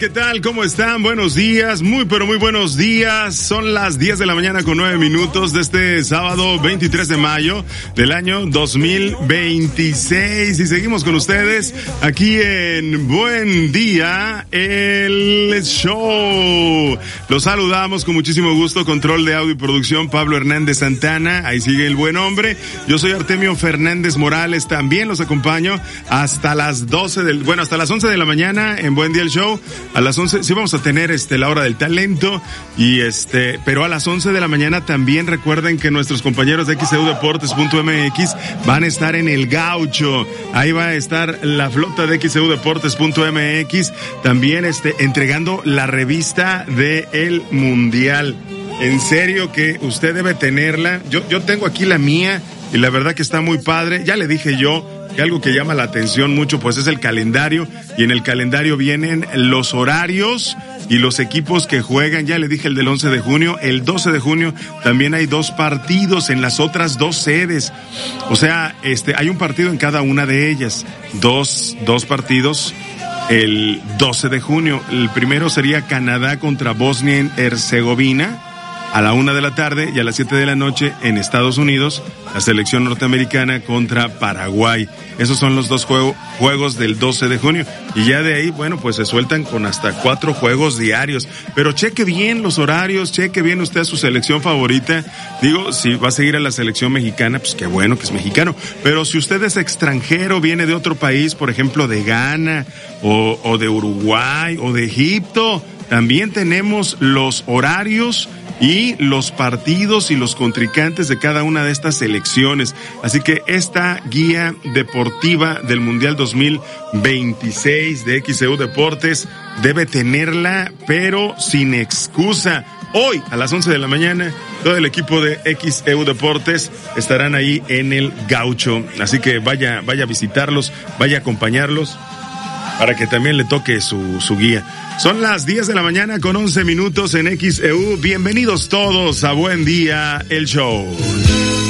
¿Qué tal? ¿Cómo están? Buenos días, muy pero muy buenos días. Son las 10 de la mañana con 9 minutos de este sábado 23 de mayo del año 2026. Y seguimos con ustedes aquí en Buen Día, el show. Los saludamos con muchísimo gusto. Control de audio y producción, Pablo Hernández Santana. Ahí sigue el buen hombre. Yo soy Artemio Fernández Morales. También los acompaño hasta las 11 de la mañana en Buen Día el Show. A las 11, sí vamos a tener la hora del talento y pero a las 11 de la mañana también recuerden que nuestros compañeros de xeudeportes.mx van a estar en el Gaucho. Ahí va a estar la flota de xeudeportes.mx también entregando la revista de el Mundial. En serio que usted debe tenerla. Yo tengo aquí la mía y la verdad que está muy padre. Ya le dije yo que algo que llama la atención mucho pues es el calendario, y en el calendario vienen los horarios y los equipos que juegan. Ya le dije el del 11 de junio, el 12 de junio también hay 2 partidos en las otras 2 sedes. O sea, hay un partido en cada una de ellas. Dos partidos el 12 de junio. El primero sería Canadá contra Bosnia y Herzegovina a la 1 de la tarde, y a las 7 de la noche en Estados Unidos, la selección norteamericana contra Paraguay. Esos son los 2 juegos del 12 de junio. Y ya de ahí, bueno, pues se sueltan con hasta 4 juegos diarios. Pero cheque bien los horarios, cheque bien usted a su selección favorita. Digo, si va a seguir a la selección mexicana, pues qué bueno que es mexicano. Pero si usted es extranjero, viene de otro país, por ejemplo de Ghana, o de Uruguay, o de Egipto, también tenemos los horarios y los partidos y los contrincantes de cada una de estas selecciones. Así que esta guía deportiva del Mundial 2026 de XEU Deportes debe tenerla, pero sin excusa. Hoy a las 11 de la mañana todo el equipo de XEU Deportes estarán ahí en el Gaucho. Así que vaya a visitarlos, vaya a acompañarlos para que también le toque su guía. Son las 10 de la mañana con 11 minutos en XEU. Bienvenidos todos a Buen Día, el show.